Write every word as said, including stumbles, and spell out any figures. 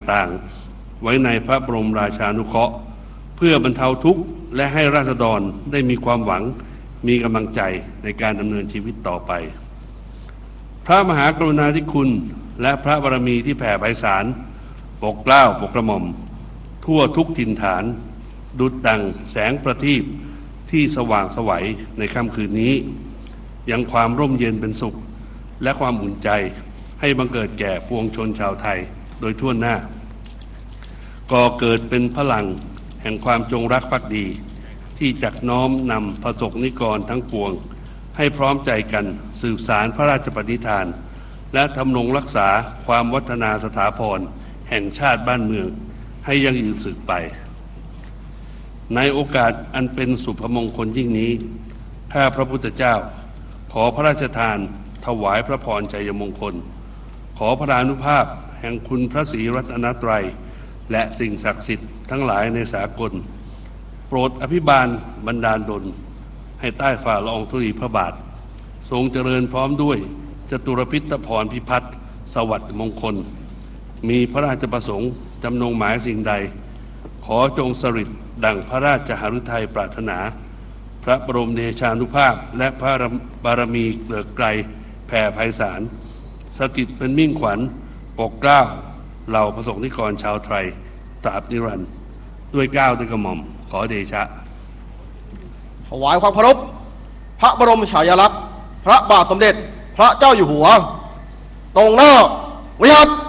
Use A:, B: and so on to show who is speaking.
A: ต่างๆไว้ในพระบรมราชานุเคราะห์เพื่อบรรเทาทุกข์และให้ราษฎรได้มีความหวังมีกำลังใจในการดำเนินชีวิตต่อไปพระมหากรุณาธิคุณและพระบารมีที่แผ่ไพศาลปกเกล้าปกกระหม่อมทั่วทุกถิ่นฐานดุจดังแสงประทีปที่สว่างไสวในค่ำคืนนี้ยังความร่มเย็นเป็นสุขและความอุ่นใจให้บังเกิดแก่ปวงชนชาวไทยโดยทั่วหน้าก่อเกิดเป็นพลังแห่งความจงรักภักดีที่จักน้อมนำประสบนิกรทั้งปวงให้พร้อมใจกันสืบสารพระราชปณิธานและทำรงรักษาความวัฒนาสถาพรแห่งชาติบ้านเมืองให้ยั่งยืนสืบไปในโอกาสอันเป็นสุภมงคลยิ่งนี้ข้าพระพุทธเจ้าขอพระราชทานถวายพระพรชัยมงคลขอพระอานุภาพแห่งคุณพระศรีรัตนตรัยและสิ่งศักดิ์สิทธิ์ทั้งหลายในสากลโปรดอภิบาลบันดาลดลให้ใต้ฝ่าละอองธุลีพระบาททรงเจริญพร้อมด้วยจตุรพิธพรพิพัฒน์สวัสดิ์มงคลมีพระราชประสงค์จำนงหมายสิ่งใดขอจงสฤทธิ์ดังพระราชหฤทัยปรารถนาพระบรมเดชานุภาพและพระบารมีเกลือไกรแผ่ไพศาลสถิตเป็นมิ่งขวัญปกเกล้าเหล่าประสบนิกรชาวไทยตราบนิรันดร์ด้วยเกล้าด้วยกระหม่อมขอเดชะ
B: ถวายความเคารพพระบรมฉายาลักษณ์พระบาทสมเด็จพระเจ้าอยู่หัวตรงหน้าวิหาร